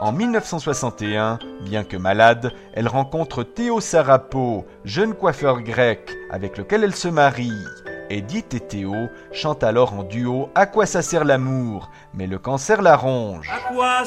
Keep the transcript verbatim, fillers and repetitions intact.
En mille neuf cent soixante et un, bien que malade, elle rencontre Théo Sarapo, jeune coiffeur grec avec lequel elle se marie. Edith et Théo chantent alors en duo « À quoi ça sert l'amour ?» mais le cancer la ronge. À quoi